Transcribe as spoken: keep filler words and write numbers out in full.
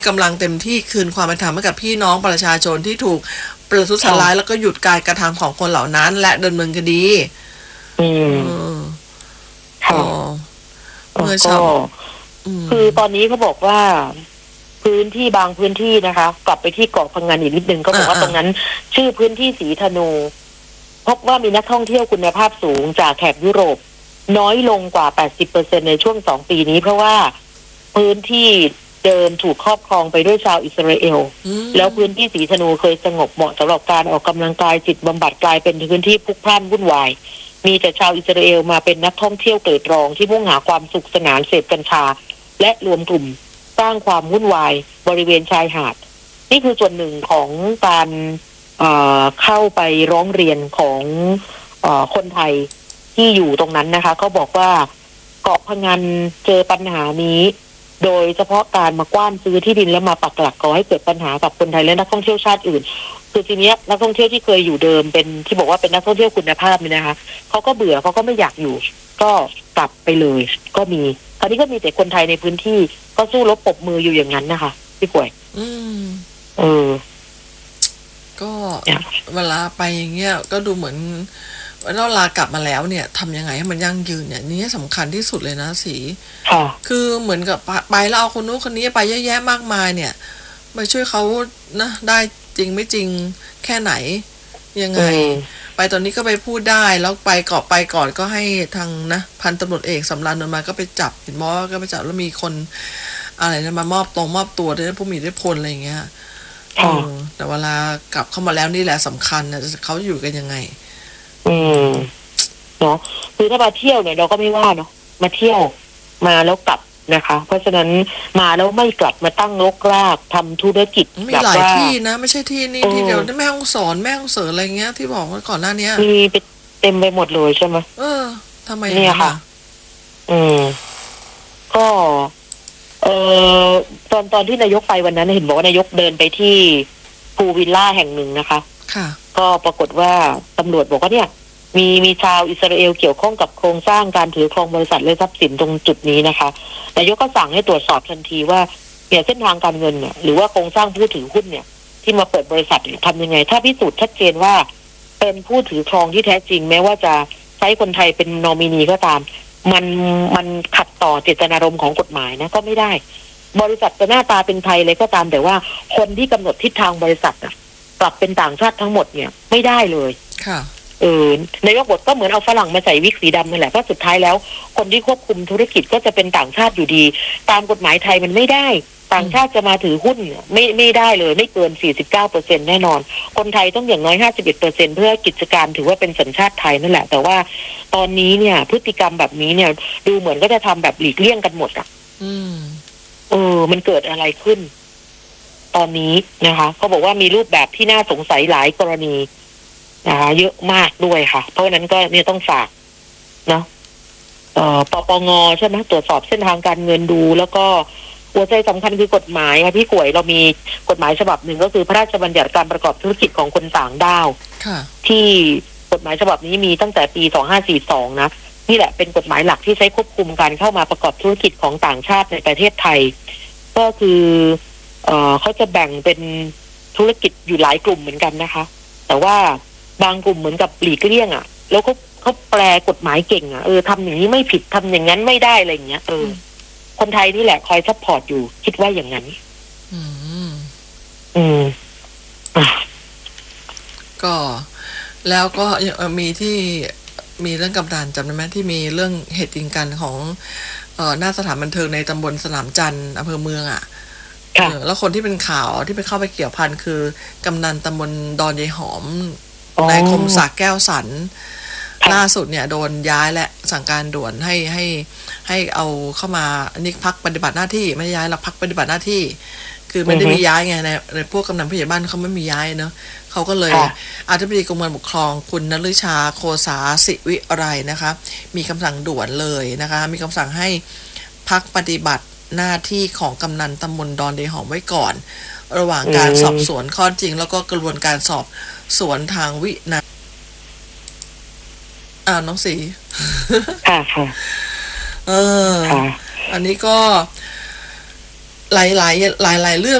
กำลังเต็มที่คืนความเป็นธรรมให้กับพี่น้องประชาชนที่ถูกประทุษร้ายแล้วก็หยุดการกระทำของคนเหล่านั้นและดำเนินคดีอืมค่ะเมื่อชาวคือตอนนี้เขาบอกว่าพื้นที่บางพื้นที่นะคะกลับไปที่เกาะพังงานอีกนิดนึงก็บอกว่าตรงนั้นชื่อพื้นที่สีธนูพบว่ามีนักท่องเที่ยวคุณภาพสูงจากแถบยุโรปน้อยลงกว่า แปดสิบเปอร์เซ็นต์ ในช่วงสองปีนี้เพราะว่าพื้นที่เดิมถูกครอบครองไปด้วยชาวอิสราเอลแล้วพื้นที่สีธนูเคยสงบเหมาะสำหรับการออกกำลังกายจิตบำบัดกลายเป็นพื้นที่พลุกพล่านวุ่นวายมีแต่ชาวอิสราเอลมาเป็นนักท่องเที่ยวเกิดรองที่มุ่งหาความสุขสนานเสพกัญชาและรวมกลุ่มสร้างความวุ่นวายบริเวณชายหาดนี่คือส่วนหนึ่งของการเอ่อเข้าไปร้องเรียนของเอ่อคนไทยที่อยู่ตรงนั้นนะคะเขาบอกว่าเกาะพะงันเจอปัญหานี้โดยเฉพาะการมากว้านซื้อที่ดินแล้วมาปักหลักก่อให้เกิดปัญหากับคนไทยและนักท่องเที่ยวชาติอื่นคือทีนี้นักท่องเที่ยวที่เคยอยู่เดิมเป็นที่บอกว่าเป็นนักท่องเที่ยวคุณภาพนี่นะคะเขาก็เบื่อเขาก็ไม่อยากอยู่ก็กลับไปเลยก็มีคราวนี้ก็มีแต่คนไทยในพื้นที่ก็สู้รบปรบมืออยู่อย่างนั้นนะคะพี่ป่วยอืมเออก็เวลาไปอย่างเงี้ยก็ดูเหมือนเวลากลับมาแล้วเนี่ยทำยังไงให้มันยั่งยืนเนี่ยนี่สำคัญที่สุดเลยนะสีคือเหมือนกับไปแล้วเอาคนนู้นคนนี้ไปเยอะแยะมากมายเนี่ยไปช่วยเขานะได้จริงไม่จริงแค่ไหนยังไงไปตอนนี้ก็ไปพูดได้แล้วไปก่อนไปก่อนก็ให้ทางนะพันตำรวจเอกสำราญนนท์มาก็ไปจับเห็นมอก็ไปจับแล้วมีคนอะไรนะมามอบตรงมอบตัวด้วยผู้มีอิทธิพลอะไรอย่างเงี้ยเออแต่เวลากลับเข้ามาแล้วนี่แหละสำคัญนะเขาอยู่กันยังไงอืมเนาะคือถ้ามาเที่ยวเนี่ยเราก็ไม่ว่าเนาะมาเที่ยวมาแล้วกลับนะคะเพราะฉะนั้นมาแล้วไม่กลับมาตั้งรกรากทำธุรกิจมีหลายที่นะไม่ใช่ที่นี่ที่เดียวแม่ฮ่องสอนแม่ฮ่องเสออะไรเงี้ยที่บอกว่าก่อนหน้านี้มีเต็มไปหมดเลยใช่ไหมเออทำไมเนี่ยค่ะอืมก็เอ่อตอนตอนที่นายกไปวันนั้นเห็นบอกว่านายกเดินไปที่พูวิลล่าแห่งหนึ่งนะคะค่ะก็ปรากฏว่าตำรวจบอกว่าเนี่ยมีมีชาวอิสราเอลเกี่ยวข้องกับโครงสร้างการถือครองบริษัทและทรัพย์สินตรงจุดนี้นะคะนายกก็สั่งให้ตรวจสอบทันทีว่าเนี่ยเส้นทางการเงินเนี่ยหรือว่าโครงสร้างผู้ถือหุ้นเนี่ยที่มาเปิดบริษัททำยังไงถ้าพิสูจน์ชัดเจนว่าเป็นผู้ถือครองที่แท้จริงแม้ว่าจะใช้คนไทยเป็นนอมินีก็ตามมันมันขัดต่อเจตนารมณ์ของกฎหมายนะก็ไม่ได้บริษัทจะหน้าตาเป็นไทยเลยก็ตามแต่ว่าคนที่กำหนดทิศทางบริษัทอะกลับเป็นต่างชาติทั้งหมดเนี่ยไม่ได้เลยค่ะเออนายกบทก็เหมือนเอาฝรั่งมาใส่วิกสีดำนั่นแหละเพราะสุดท้ายแล้วคนที่ควบคุมธุรกิจก็จะเป็นต่างชาติอยู่ดีตามกฎหมายไทยมันไม่ได้ต่างชาติจะมาถือหุ้นไม่ไม่ได้เลยไม่เกิน สี่สิบเก้าเปอร์เซ็นต์ แน่นอนคนไทยต้องอย่างน้อย ห้าสิบเอ็ดเปอร์เซ็นต์ เพื่อกิจการถือว่าเป็นสัญชาติไทยนั่นแหละแต่ว่าตอนนี้เนี่ยพฤติกรรมแบบนี้เนี่ยดูเหมือนก็จะทำแบบหลีกเลี่ยงกันหมดอ่ะอืมเออมันเกิดอะไรขึ้นตอนนี้นะคะเขาบอกว่ามีรูปแบบที่น่าสงสัยหลายกรณีนะคะเยอะมากด้วยค่ะเพราะฉะนั้นก็เนี่ยต้องฝากเนาะเอ่อปปงใช่ไหมตรวจสอบเส้นทางการเงินดูแล้วก็หัวใจสำคัญคือกฎหมายค่ะพี่กวยเรามีกฎหมายฉบับหนึ่งก็คือพระราชบัญญัติการประกอบธุรกิจของคนต่างด้าวที่กฎหมายฉบับนี้มีตั้งแต่ปีสองพันห้าร้อยสี่สิบสองนะนี่แหละเป็นกฎหมายหลักที่ใช้ควบคุมการเข้ามาประกอบธุรกิจของต่างชาติในประเทศไทยก็คือเอ่อเขาจะแบ่งเป็นธุรกิจอยู่หลายกลุ่มเหมือนกันนะคะแต่ว่าบางกลุ่มเหมือนกับหลีกเลี่ยงอ่ะแล้วเขาเขาแปลกฎหมายเก่งอ่ะเออทำอย่างนี้ไม่ผิดทำอย่างนั้นไม่ได้อะไรอย่างเงี้ยเออคนไทยนี่แหละคอยซัพพอร์ตอยู่คิดว่าอย่างนั้นอืมอืมอ่ะก็แล้วก็มีที่มีเรื่องกำนันจำได้ไหมที่มีเรื่องเหตุยิงกันของเอ่อหน้าสถานบันเทิงในตำบลสนามจันทร์อำเภอเมืองอ่ะแล้วคนที่เป็นข่าวที่ไปเข้าไปเกี่ยวพันคือกำนันตำบลดอนยายหอมนายคมศักดิ์แก้วสันล่าสุดเนี่ยโดนย้ายและสั่งการด่วนให้ให้ให้เอาเข้ามาอันนี้พักปฏิบัติหน้าที่ไม่ย้ายหรอกพักปฏิบัติหน้าที่คือไม่ได้มีย้ายไงในในพวกกำนันผู้ใหญ่บ้านเขาไม่มีย้ายเนาะเขาก็เลยอธิบดีกรมการปกครองคุณนฤชาโคสาสิวิไรนะคะมีคำสั่งด่วนเลยนะคะมีคำสั่งให้พักปฏิบัติหน้าที่ของกำนันตำบลดอนยายหอมไว้ก่อนระหว่างการสอบสวนข้อจริงแล้วก็กระบวนการสอบสวนทางวินัยอ่าน้องสีค่ะค่ะเอออันนี้ก็หลายหลายหลายหลายเรื่อง